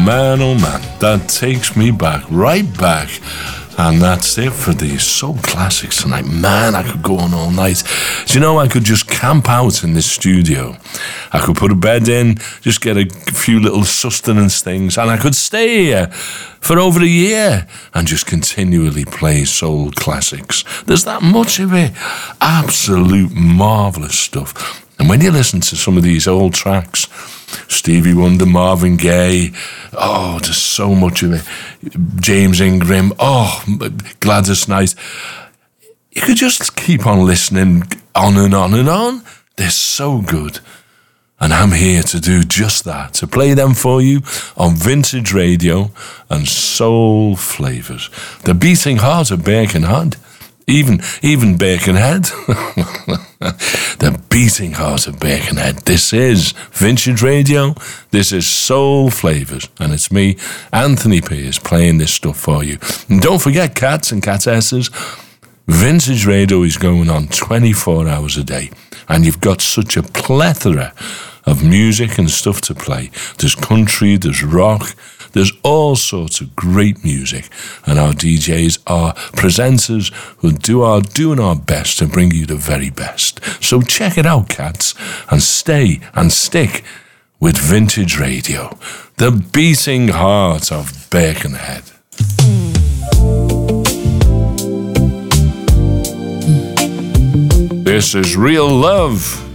man, oh man, that takes me back, right back. And that's it for these soul classics tonight. Man, I could go on all night. Do you know, I could just camp out in this studio. I could put a bed in, just get a few little sustenance things, and I could stay here for over a year and just continually play soul classics. There's that much of it. Absolute marvellous stuff. And when you listen to some of these old tracks, Stevie Wonder, Marvin Gaye, oh, there's so much of it. James Ingram, oh, Gladys Knight. You could just keep on listening on and on and on. They're so good. And I'm here to do just that, to play them for you on Vintage Radio and Soul Flavours. The beating heart of Birkenhead. Even Birkenhead. The beating heart of Birkenhead. This is Vintage Radio. This is Soul Flavours. And it's me, Anthony Pierce, playing this stuff for you. And don't forget, cats and catesses, Vintage Radio is going on 24 hours a day. And you've got such a plethora of music and stuff to play. There's country, there's rock, there's all sorts of great music, and our DJs are presenters who doing our best to bring you the very best. So check it out, cats, and stay and stick with Vintage Radio, the beating heart of Birkenhead. This is Real Love.